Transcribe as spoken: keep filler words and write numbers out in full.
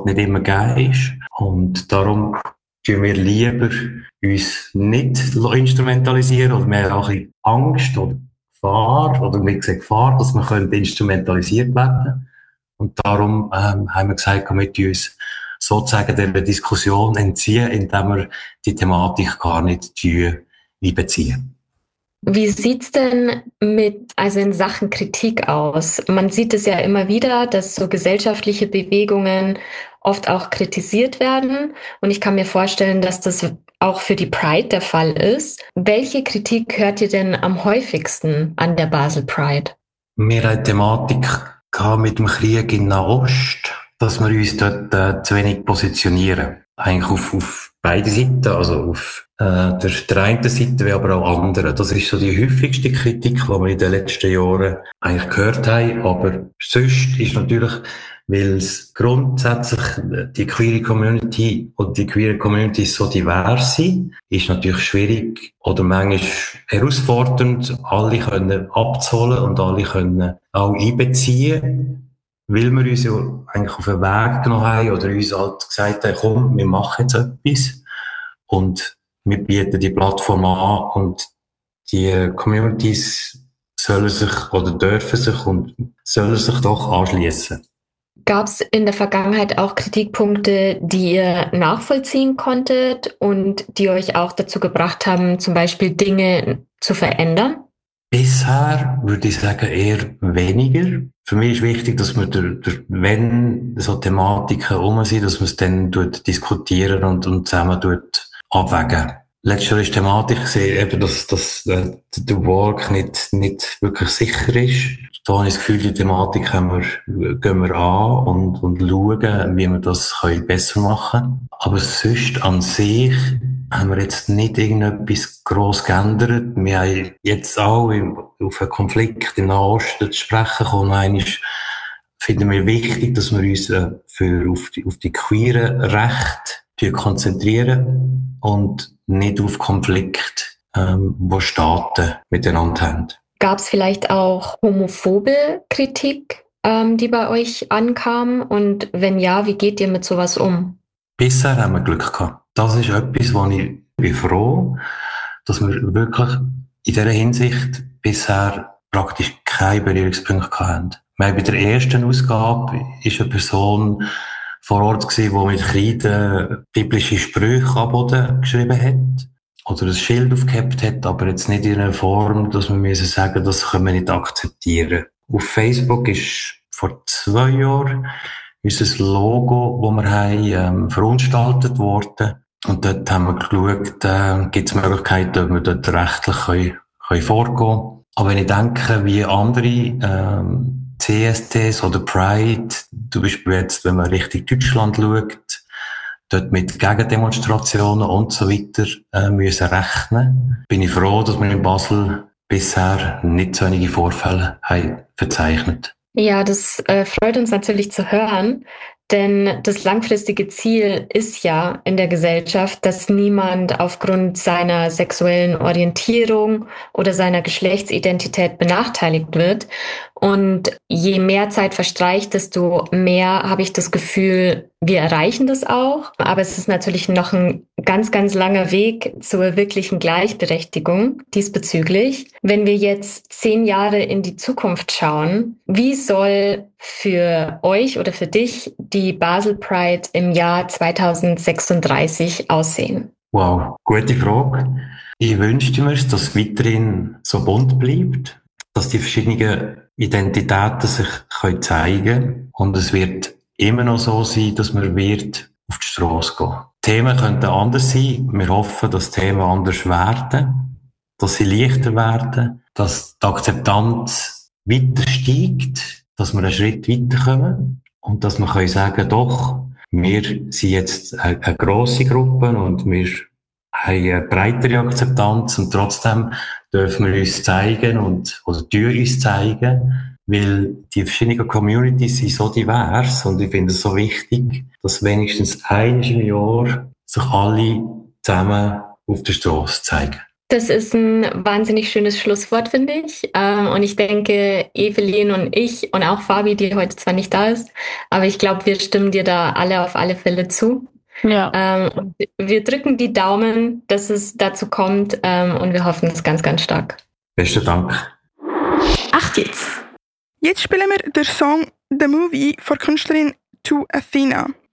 nicht immer gegeben ist. Und darum tun wir lieber uns nicht instrumentalisieren oder wir haben auch ein bisschen Angst oder Gefahr, oder wie gesagt Gefahr, dass wir instrumentalisiert werden können. Und darum ähm, haben wir gesagt, wir tun uns sozusagen der Diskussion entziehen, indem wir die Thematik gar nicht einbeziehen. Wie sieht's denn mit, also in Sachen Kritik aus? Man sieht es ja immer wieder, dass so gesellschaftliche Bewegungen oft auch kritisiert werden. Und ich kann mir vorstellen, dass das auch für die Pride der Fall ist. Welche Kritik hört ihr denn am häufigsten an der Basel Pride? Wir hatten eine Thematik mit dem Krieg in Nahost, dass wir uns dort äh, zu wenig positionieren. Eigentlich auf, auf beide Seiten, also auf äh, der, der einen Seite, wie aber auch anderen. Das ist so die häufigste Kritik, die wir in den letzten Jahren eigentlich gehört haben. Aber sonst ist natürlich, weil es grundsätzlich die queere Community und die queere Community so divers sind, ist natürlich schwierig oder manchmal herausfordernd, alle können abzuholen und alle können auch einbeziehen. Weil wir uns ja eigentlich auf den Weg genommen haben oder uns halt gesagt haben, komm, wir machen jetzt etwas und wir bieten die Plattform an und die Communities sollen sich oder dürfen sich und sollen sich doch anschließen. Gab es in der Vergangenheit auch Kritikpunkte, die ihr nachvollziehen konntet und die euch auch dazu gebracht haben, zum Beispiel Dinge zu verändern? Bisher würde ich sagen eher weniger. Für mich ist wichtig, dass wir, durch, durch, wenn so Thematiken rum sind, dass wir es dann diskutieren und, und zusammen abwägen. Letzteres Thematik sehe eben, dass, dass äh, der Work nicht, nicht wirklich sicher ist. Da habe ich das Gefühl, die Thematik haben wir, gehen wir an und, und schauen, wie wir das können besser machen können. Aber sonst an sich haben wir jetzt nicht irgendetwas gross geändert. Wir haben jetzt auch im, auf einen Konflikt im Nahen Osten zu sprechen kommen. Einmal finden wir wichtig, dass wir uns äh, für, auf die, auf die queeren Rechte konzentrieren und nicht auf Konflikte, ähm, wo Staaten miteinander haben. Gab es vielleicht auch homophobe Kritik, ähm, die bei euch ankam? Und wenn ja, wie geht ihr mit sowas um? Bisher haben wir Glück gehabt. Das ist etwas, wo ich bin froh, dass wir wirklich in dieser Hinsicht bisher praktisch keine Berührungspunkte hatten. Wir haben bei der ersten Ausgabe ist eine Person vor Ort gewesen, die mit Kreide biblische Sprüche am Boden geschrieben hat oder ein Schild aufgehebt hat, aber jetzt nicht in einer Form, dass wir müssen sagen, das können wir nicht akzeptieren. Auf Facebook ist vor zwei Jahren unser Logo, das wir haben, ähm, verunstaltet worden. Und dort haben wir geschaut, äh, gibt es Möglichkeiten, ob wir dort rechtlich können, können vorgehen können. Aber wenn ich denke, wie andere ähm, C S Ts oder Pride, zum Beispiel jetzt, wenn man Richtung Deutschland schaut, dort mit Gegendemonstrationen und so weiter äh, müssen rechnen, bin ich froh, dass wir in Basel bisher nicht so einige Vorfälle haben verzeichnet. Ja, das äh, freut uns natürlich zu hören, denn das langfristige Ziel ist ja in der Gesellschaft, dass niemand aufgrund seiner sexuellen Orientierung oder seiner Geschlechtsidentität benachteiligt wird. Und je mehr Zeit verstreicht, desto mehr habe ich das Gefühl, wir erreichen das auch. Aber es ist natürlich noch ein ganz, ganz langer Weg zur wirklichen Gleichberechtigung diesbezüglich. Wenn wir jetzt zehn Jahre in die Zukunft schauen, wie soll für euch oder für dich die Basel Pride im Jahr zweitausendsechsunddreißig aussehen? Wow, gute Frage. Ich wünschte mir, dass es weiterhin so bunt bleibt, dass die verschiedenen Identitäten sich können zeigen und es wird immer noch so sein, dass man wird auf die Strasse gehen. Die Themen könnten anders sein. Wir hoffen, dass die Themen anders werden, dass sie leichter werden, dass die Akzeptanz weiter steigt, dass wir einen Schritt weiterkommen und dass wir können sagen, doch, wir sind jetzt eine, eine grosse Gruppe und wir haben eine breitere Akzeptanz und trotzdem dürfen wir uns zeigen und, oder tun uns zeigen, weil die verschiedenen Communities sind so divers und ich finde es so wichtig, dass wenigstens einmal im Jahr sich alle zusammen auf der Strasse zeigen. Das ist ein wahnsinnig schönes Schlusswort, finde ich. Ähm, und ich denke, Evelyn und ich und auch Fabi, die heute zwar nicht da ist, aber ich glaube, wir stimmen dir da alle auf alle Fälle zu. Ja. Ähm, und wir drücken die Daumen, dass es dazu kommt, ähm, und wir hoffen es ganz, ganz stark. Besten Dank. Echt jetzt? Jetzt spielen wir den Song «The Movie» von Künstlerin To Athena.